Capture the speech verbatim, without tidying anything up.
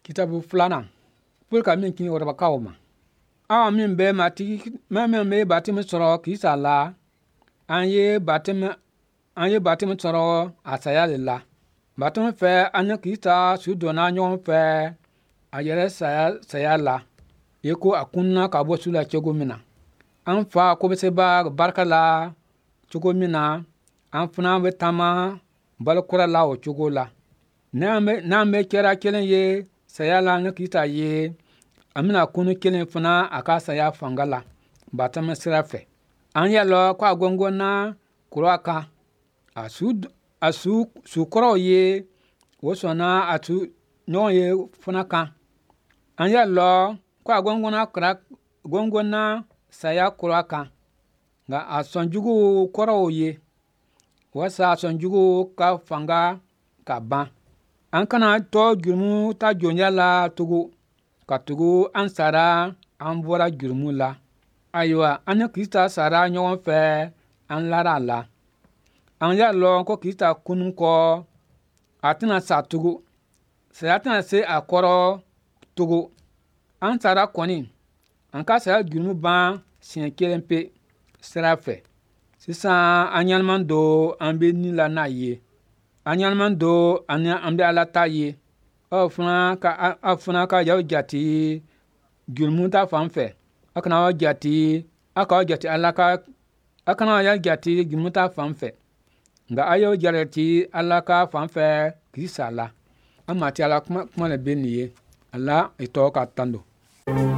Kitabu filanan pur ka min kin warba kawma a min be mati ma min me batim soro kisa la anye batim anye batim soro asaya la batim fe anya kisa su dona nyon fe ayere saya saya la yeko akunna ka bo sula chego mina an fa ko be se ba barka la chego mina an funa be tama bal kura la o chego la na me na me kera kelen ye saya la na kita ye amina kunu kelen fana aka saya fangala batama sirafe an ya lo kwa gongo na kuraka asu asu su koro ye wosona atu no ye fana kan an ya lo kwa gongo na kura gongo na saya kuraka ga asonjugu koro ye wasa asonjugu ka fanga ka ban an kana to jurmu ta jonya la tugu ka tugu an sara an bora jurmu la aywa an krista sara nyon fe an lara la an ya lo ko krista kunun ko atina sa tugu sa atina se akoro tugu an sara koni an ka sara jurmu ban sin kelempe srafe sisan an yalman do an be ni la na ye anyan do anya ambe alata ye afuna ka afuna ka yaw jati gulmunta fanfe akana wa jati aka jati alaka akana ya jati gulmunta fanfe nga ayo jarati alaka fanfe kisala amati ala kuma kuma le beniye ala ito ka tando